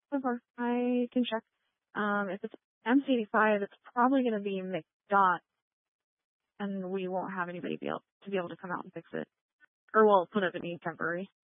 So far, I can check. If it's MC85, it's probably going to be McDot, and we won't have anybody to be able to come out and fix it. Or we'll put up a need temporary.